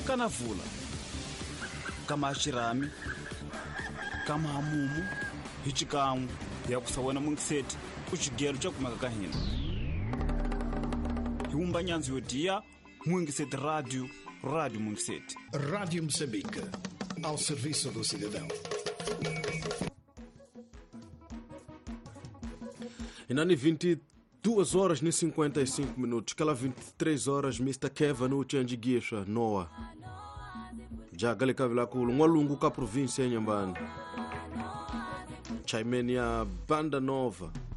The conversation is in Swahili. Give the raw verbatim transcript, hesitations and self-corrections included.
kana vula kama shirami kama hamumu hichikamu ya kusawona mungiseti kuchigero cha kumaka kahina hiumba nyanzi yodia Mungiseti Radio, Rádio Mungiseti. Rádio Moçambique, ao serviço do cidadão. Inani vinte e duas horas e cinquenta e cinco minutos, aquela vinte e três horas, mister Keva no Changi Guisha, Noah. Já gali kavila kulu, mwalungu ka província Nhambane. Chaimenia Banda Nova.